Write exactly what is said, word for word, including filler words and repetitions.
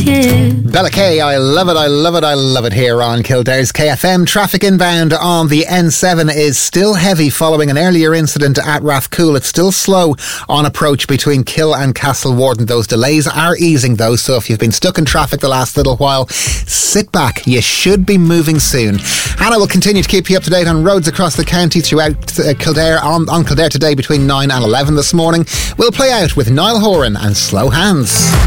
Bella K, I love it, I love it, I love it here on Kildare's K F M. Traffic inbound on the N seven is still heavy following an earlier incident at Rathcoole. It's still slow on approach between Kill and Castlewarden. Those delays are easing though, so if you've been stuck in traffic the last little while, sit back. You should be moving soon. Hannah will continue to keep you up to date on roads across the county throughout uh, Kildare, on, on Kildare today between nine and eleven this morning. We'll play out with Niall Horan and Slow Hands.